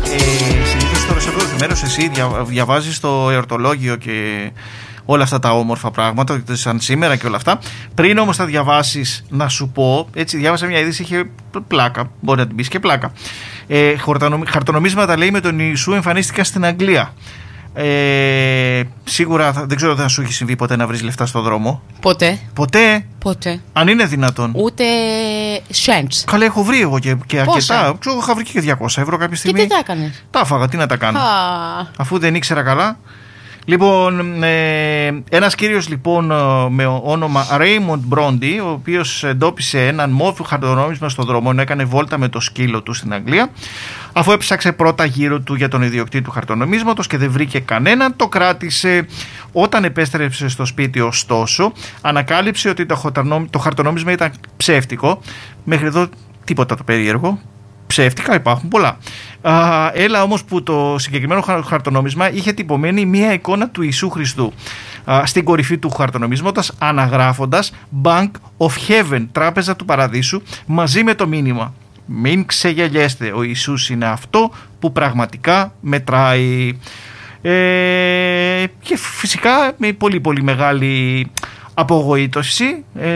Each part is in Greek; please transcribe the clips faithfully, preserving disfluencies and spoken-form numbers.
Ε, συνήθως τώρα σε αυτό το μέρος εσύ δια, διαβάζεις το εορτολόγιο και όλα αυτά τα όμορφα πράγματα, σαν σήμερα και όλα αυτά. Πριν όμως τα διαβάσεις, να σου πω, έτσι διάβασα μια είδηση, είχε πλάκα, μπορεί να την πεις και πλάκα. Ε, χαρτονομίσματα, λέει, με τον Ιησού εμφανίστηκαν στην Αγγλία. Ε, σίγουρα δεν ξέρω αν θα σου έχει συμβεί ποτέ να βρεις λεφτά στο δρόμο. Ποτέ. Ποτέ. Ποτέ. Αν είναι δυνατόν. Ούτε cents. Καλά, έχω βρει εγώ και, και Πόσα? αρκετά. Ξέρω, είχα βρει και διακόσια ευρώ κάποια στιγμή. Και τι τα έκανες? Τα έφαγα, τι να τα κάνω. Α. Αφού δεν ήξερα καλά. Λοιπόν, ε, ένας κύριος λοιπόν με όνομα Raymond Bronte, ο οποίος εντόπισε έναν μόφιο χαρτονόμισμα στον δρόμο ενώ έκανε βόλτα με το σκύλο του στην Αγγλία. Αφού έψαξε πρώτα γύρω του για τον ιδιοκτήτη του χαρτονομίσματος και δεν βρήκε κανέναν, το κράτησε. Όταν επέστρεψε στο σπίτι, ωστόσο, ανακάλυψε ότι το χαρτονόμισμα ήταν ψεύτικο. Μέχρι εδώ τίποτα το περίεργο. Ψεύτικα υπάρχουν πολλά. Α, έλα όμως που το συγκεκριμένο χαρτονόμισμα είχε τυπωμένη μία εικόνα του Ιησού Χριστού α, στην κορυφή του χαρτονομίσματος, αναγράφοντας Bank of Heaven, τράπεζα του παραδείσου, μαζί με το μήνυμα «Μην ξεγελιέστε, ο Ιησούς είναι αυτό που πραγματικά μετράει». Ε, και φυσικά με πολύ πολύ μεγάλη απογοήτευση ε,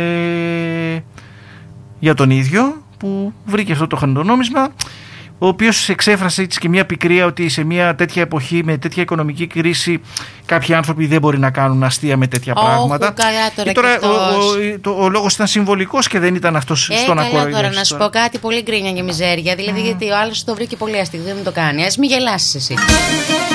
για τον ίδιο που βρήκε αυτό το χαρτονόμισμα, ο οποίος εξέφρασε έτσι και μια πικρία ότι σε μια τέτοια εποχή με τέτοια οικονομική κρίση κάποιοι άνθρωποι δεν μπορεί να κάνουν αστεία με τέτοια Oh, πράγματα. Καλά, τώρα και τώρα και ο, ο, ο, ο λόγος ήταν συμβολικός και δεν ήταν αυτός ε, στο να κοροϊδεύσει. κοροϊδεύσει. Τώρα να σου πω κάτι πολύ γκρίνια και μιζέρια. Δηλαδή, mm. γιατί ο άλλος το βρήκε πολύ αστείο, δεν το κάνει. Ας μην γελάσεις εσύ.